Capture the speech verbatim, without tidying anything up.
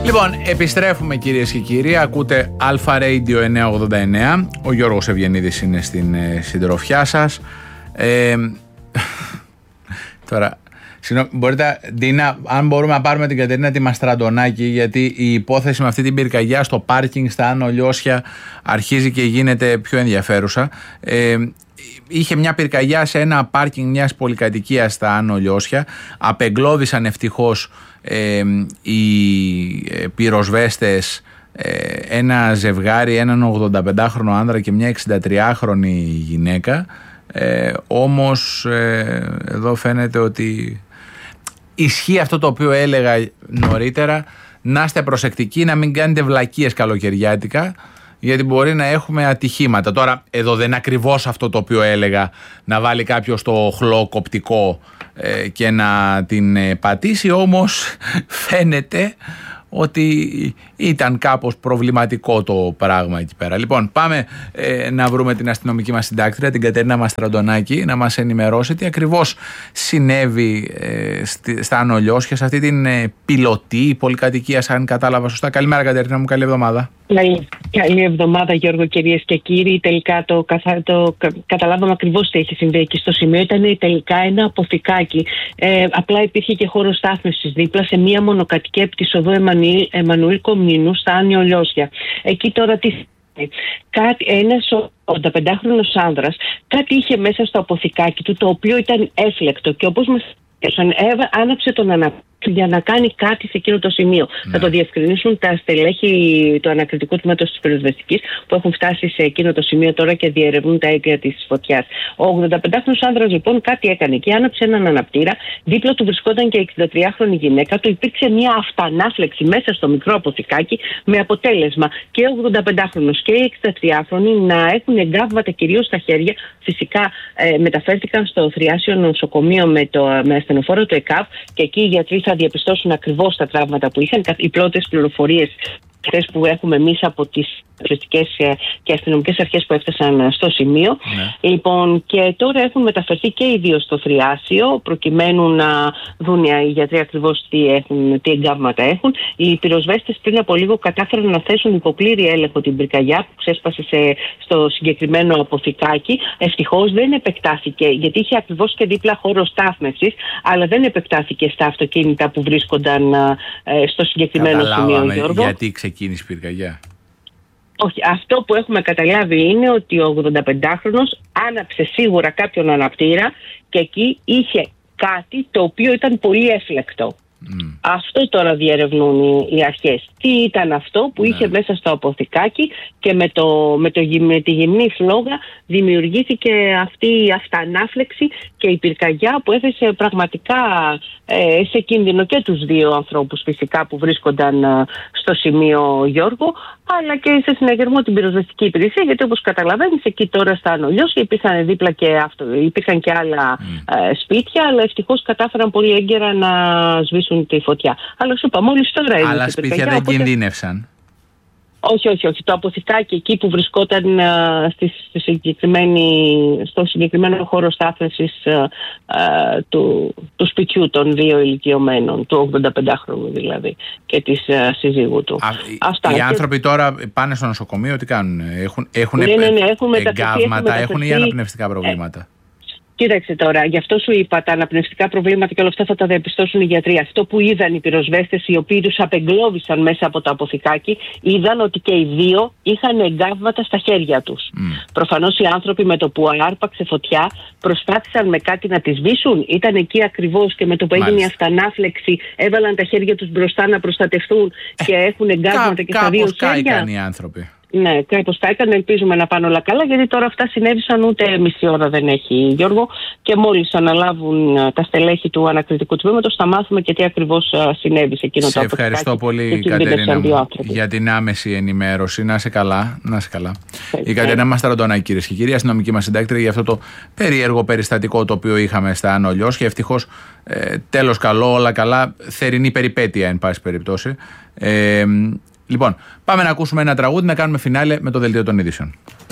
Λοιπόν, επιστρέφουμε κυρίες και κύριοι. Ακούτε Alpha Radio εννιακόσια ογδόντα εννέα. Ο Γιώργος Ευγενίδης είναι στην ε, συντροφιά σας. Ε, τώρα, συγγνώμη, μπορείτε, Ντίνα, αν μπορούμε να πάρουμε την Κατερίνα τη Μαστραντονάκη, γιατί η υπόθεση με αυτή την πυρκαγιά στο πάρκινγκ στα Άνω Λιώσια αρχίζει και γίνεται πιο ενδιαφέρουσα. Ε, Είχε μια πυρκαγιά σε ένα πάρκινγκ μιας πολυκατοικίας στα Άνω Λιώσια. Απεγκλώβησαν ευτυχώς ε, οι ε, πυροσβέστες ε, ένα ζευγάρι, έναν ογδονταπεντάχρονο άνδρα και μια εξηντατριάχρονη γυναίκα. Ε, όμως ε, εδώ φαίνεται ότι ισχύει αυτό το οποίο έλεγα νωρίτερα. Να είστε προσεκτικοί, να μην κάνετε βλακίες καλοκαιριάτικα, γιατί μπορεί να έχουμε ατυχήματα. Τώρα εδώ δεν είναι ακριβώς αυτό το οποίο έλεγα, να βάλει κάποιος το οχλό κοπτικό ε, και να την ε, πατήσει, όμως φαίνεται ότι ήταν κάπως προβληματικό το πράγμα εκεί πέρα. Λοιπόν, πάμε ε, να βρούμε την αστυνομική μας συντάκτρια, την Κατερίνα Μαστραντονάκη, να μας ενημερώσει τι ακριβώς συνέβη ε, στη, στα Άνω Λιώσια, σε αυτή την ε, πιλωτή πολυκατοικία, αν κατάλαβα σωστά. Καλημέρα, Κατερίνα μου, καλή εβδομάδα. Καλή, καλή εβδομάδα, Γιώργο, κυρίες και κύριοι. Τελικά το, καθα... το κα... καταλάβαμε ακριβώς τι έχει συμβεί εκεί στο σημείο. Ήταν τελικά ένα αποθηκάκι. Ε, απλά υπήρχε και χώρο στάθμευσης δίπλα σε μία μονοκατοικία επί της οδού Εμμανουήλ Κομνηνού στα Άνω Λιώσια. Εκεί τώρα τι. Κάτι, ένας ογδονταπεντάχρονος άνδρας κάτι είχε μέσα στο αποθηκάκι του, το οποίο ήταν έφλεκτο, και όπως μας άναψε τον αναπτύσσο για να κάνει κάτι σε εκείνο το σημείο. Ναι. Θα το διευκρινίσουν τα στελέχη του ανακριτικού τμήματος της πυροσβεστικής, που έχουν φτάσει σε εκείνο το σημείο τώρα και διερευνούν τα αίτια της φωτιάς. Ο ογδονταπεντάχρονος άνδρας λοιπόν κάτι έκανε και άναψε έναν αναπτήρα. Δίπλα του βρισκόταν και η εξηντατριάχρονη γυναίκα του. Υπήρξε μια αυτανάφλεξη μέσα στο μικρό αποθηκάκι, με αποτέλεσμα και ο ογδονταπεντάχρονος και η εξηντατριάχρονη να έχουν εγκάβματα κυρίως στα χέρια. Φυσικά ε, μεταφέρθηκαν στο Θριάσιο νοσοκομείο με, το, με ασθενοφόρο του ΕΚΑΒ, και εκεί οι γιατροί θα διαπιστώσουν ακριβώς τα τραύματα που είχαν. Οι πρώτες πληροφορίες που έχουμε εμείς από τις πολιτικές και αστυνομικές αρχές που έφτασαν στο σημείο. Ναι. Λοιπόν, και τώρα έχουν μεταφερθεί και οι δύο στο Θριάσιο, προκειμένου να δουν οι γιατροί ακριβώς τι, έχουν, τι εγκάβματα έχουν. Οι πυροσβέστες πριν από λίγο κατάφεραν να θέσουν υποπλήρη έλεγχο την πυρκαγιά που ξέσπασε σε, στο συγκεκριμένο αποθηκάκι. Ευτυχώς δεν επεκτάθηκε, γιατί είχε ακριβώς και δίπλα χώρο στάθμευσης, αλλά δεν επεκτάθηκε στα αυτοκίνητα που βρίσκονταν ε, στο συγκεκριμένο σημείο, Γιώργο. Γιατί ξεκίνησε η πυρκαγιά? Όχι, αυτό που έχουμε καταλάβει είναι ότι ο ογδονταπεντάχρονος άναψε σίγουρα κάποιον αναπτήρα, και εκεί είχε κάτι το οποίο ήταν πολύ έφλεκτο. Mm. Αυτό τώρα διερευνούν οι αρχές. Τι ήταν αυτό που είχε yeah. μέσα στο αποθηκάκι, και με, το, με, το, με τη γυμνή φλόγα δημιουργήθηκε αυτή η αυτανάφλεξη και η πυρκαγιά, που έθεσε πραγματικά ε, σε κίνδυνο και τους δύο ανθρώπους φυσικά που βρίσκονταν ε, στο σημείο, Γιώργο, αλλά και σε συναγερμό την πυροσβεστική υπηρεσία, γιατί όπως καταλαβαίνεις εκεί τώρα στα Άνω Λιώσια υπήρχαν δίπλα και, αυτό, υπήρχαν και άλλα mm. ε, σπίτια, αλλά ευτυχώς κατάφεραν πολύ έγκαιρα να σβήσουν τη φωτιά. Αλλά σου είπα, μόλις τώρα έγινε. Άλλα σπίτια πυρκαγιά, δεν οπότε... κινδύνευσαν? Όχι, όχι, όχι. Το αποθηκάκι εκεί που βρισκόταν uh, στη, στη συγκεκριμένη, στο συγκεκριμένο χώρο στάθμευσης uh, uh, του, του σπιτιού των δύο ηλικιωμένων, του ογδονταπεντάχρονου δηλαδή, και της uh, συζύγου του. Α, Αυτά. Οι και... άνθρωποι τώρα πάνε στο νοσοκομείο, τι κάνουν? Έχουν, έχουν, ναι, ναι, ναι, έχουν εγκάβματα, έχουν ή αναπνευστικά προβλήματα? Ε, Κοίταξε τώρα, γι' αυτό σου είπα, τα αναπνευστικά προβλήματα και όλα αυτά θα τα διαπιστώσουν οι γιατροί. Αυτό που είδαν οι πυροσβέστες, οι οποίοι τους απεγκλώβησαν μέσα από το αποθηκάκι, είδαν ότι και οι δύο είχαν εγκάβματα στα χέρια τους. Mm. Προφανώς οι άνθρωποι με το που άρπαξε φωτιά προσπάθησαν με κάτι να τη σβήσουν. Ήταν εκεί ακριβώς, και με το που έγινε η αυτανάφλεξη έβαλαν τα χέρια τους μπροστά να προστατευτούν και έχουν εγκάβματα Κα, και στα δύο χέρια. Κάπως κάηκαν οι άνθρωποι. Ναι, κάπως τα έκανε. Ελπίζουμε να πάνε όλα καλά, γιατί τώρα αυτά συνέβησαν, ούτε μισή ώρα δεν έχει, Γιώργο, και μόλις αναλάβουν τα στελέχη του ανακριτικού τμήματος θα μάθουμε και τι ακριβώς συνέβη σε εκείνο το αποθηκάκι. Σε ευχαριστώ πολύ, Κατερίνα μου, για την άμεση ενημέρωση. Να είσαι καλά. Να είσαι καλά. Η Κατερίνα Μαστραντονάκη, κυρίες και κύριοι, αστυνομική μας συντάκτρια, για αυτό το περίεργο περιστατικό το οποίο είχαμε στα Άνω Λιώσια. Ευτυχώς ε, τέλος καλό, όλα καλά. Θερινή περιπέτεια, εν πάση περιπτώσει. Ε, Λοιπόν, πάμε να ακούσουμε ένα τραγούδι, να κάνουμε φινάλε με το δελτίο των ειδήσεων.